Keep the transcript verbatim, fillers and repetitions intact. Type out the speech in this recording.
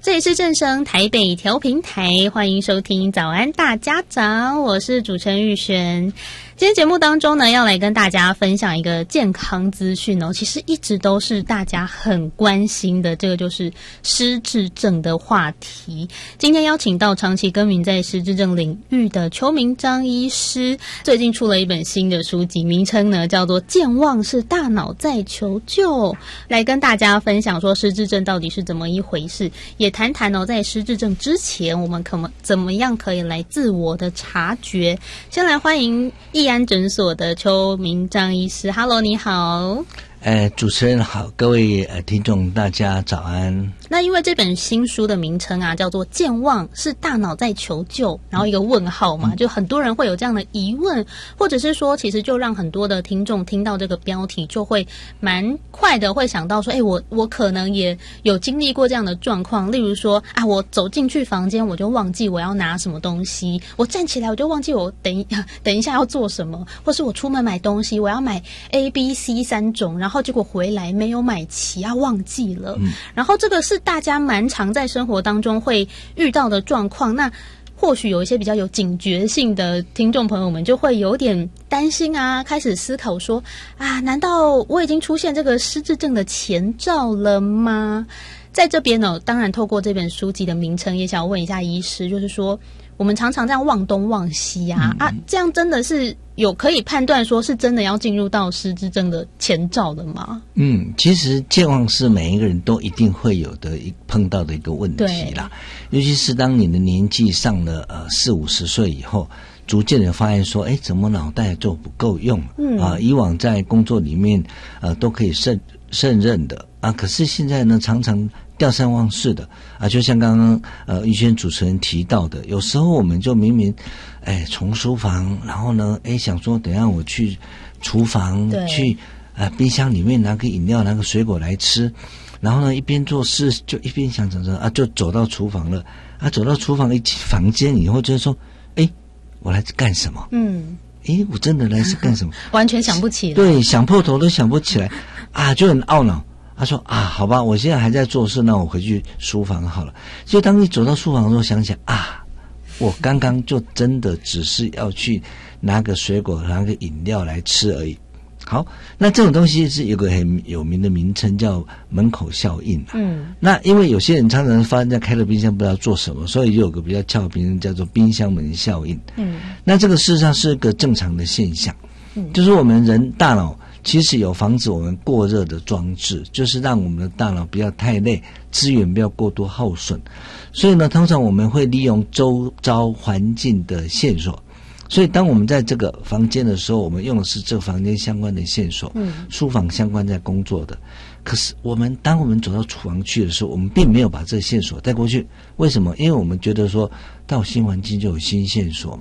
这里是正声台北调频台，欢迎收听早安大家长，我是主持人玉璇。今天节目当中呢，要来跟大家分享一个健康资讯哦，其实一直都是大家很关心的，这个就是失智症的话题。今天邀请到长期耕耘在失智症领域的邱明章医师，最近出了一本新的书籍，名称呢叫做《健忘是大脑在求救》，来跟大家分享说失智症到底是怎么一回事，也谈谈哦，在失智症之前，我们可能怎么样可以来自我的察觉。先来欢迎易安诊所的邱明章医师 ，Hello， 你好。 呃，主持人好，各位呃听众大家早安。 那因为这本新书的名称啊，叫做《健忘是大脑在求救》，然后一个问号嘛，就很多人会有这样的疑问，或者是说，其实就让很多的听众听到这个标题，就会蛮快的会想到说，哎，我我可能也有经历过这样的状况，例如说啊，我走进去房间，我就忘记我要拿什么东西，我站起来我就忘记我等一等一下要做什么，或是我出门买东西，我要买 A、B、C 三种，然后结果回来没有买齐啊，忘记了。嗯、然后这个是大家蛮常在生活当中会遇到的状况。那或许有一些比较有警觉性的听众朋友们就会有点担心啊，开始思考说啊，难道我已经出现这个失智症的前兆了吗？在这边呢，当然透过这本书籍的名称，也想要问一下医师，就是说我们常常这样忘东忘西啊，嗯、啊，这样真的是有可以判断说是真的要进入到失智症的前兆的吗？ 嗯，其实健忘是每一个人都一定会有的一碰到的一个问题啦，尤其是当你的年纪上了呃四五十岁以后，逐渐的发现说，哎，怎么脑袋就不够用？嗯啊，以往在工作里面呃都可以胜胜任的啊，可是现在呢，常常掉三忘四的啊，就像刚刚呃玉轩主持人提到的，有时候我们就明明哎从书房，然后呢哎想说等一下我去厨房去呃冰箱里面拿个饮料拿个水果来吃，然后呢一边做事就一边想着着啊就走到厨房了啊，走到厨房一房间以后就说哎我来干什么？嗯，哎我真的来是干什么？ 完全想不起来， 对，想破头都想不起来啊，就很懊恼。他说啊，好吧，我现在还在做事，那我回去书房好了。就当你走到书房的时候，想想啊，我刚刚就真的只是要去拿个水果、拿个饮料来吃而已。好，那这种东西是有个很有名的名称叫门口效应、啊。嗯，那因为有些人常常发现在开了冰箱不知道做什么，所以就有个比较俏的名称叫做冰箱门效应。嗯，那这个事实上是一个正常的现象，嗯、就是我们人大脑其实有防止我们过热的装置，就是让我们的大脑不要太累，资源不要过多耗损。所以呢，通常我们会利用周遭环境的线索。所以当我们在这个房间的时候，我们用的是这个房间相关的线索，嗯，书房相关在工作的。可是我们当我们走到厨房去的时候，我们并没有把这个线索带过去。为什么？因为我们觉得说到新环境就有新线索嘛。